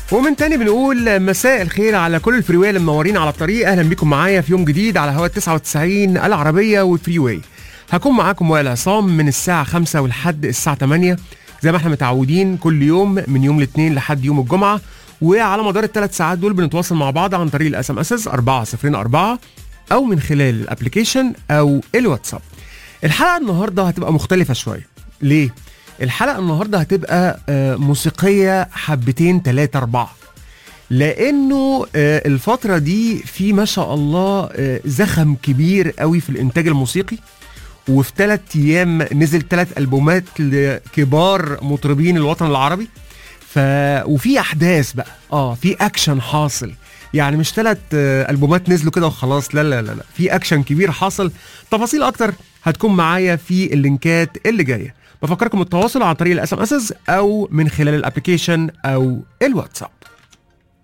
ومن تاني بنقول مساء الخير على كل الفريوي اللي منورين على الطريق. اهلا بيكم معايا في يوم جديد على هوا 99 العربيه والفريوي. هكون معاكم وائل عصام من الساعه 5 ولحد الساعه 8 زي ما احنا متعودين كل يوم من يوم الاثنين لحد يوم الجمعه. وعلى مدار الثلاث ساعات دول بنتواصل مع بعض عن طريق الاس ام اس 404 او من خلال الابلكيشن او الواتساب. الحلقه النهارده هتبقى مختلفه شويه. ليه؟ الحلقة النهاردة هتبقى موسيقية حبتين 3 4 لأنه الفترة دي في ما شاء الله زخم كبير قوي في الإنتاج الموسيقي. وفي 3 أيام نزل 3 ألبومات لكبار مطربين الوطن العربي. وفي أحداث بقى في أكشن حاصل. يعني مش 3 ألبومات نزلوا كده وخلاص، لا لا لا لا، في أكشن كبير حاصل. تفاصيل أكتر هتكون معايا في اللينكات اللي جاية. بفكركم التواصل عن طريق الاس ام اس او من خلال الابلكيشن او الواتساب.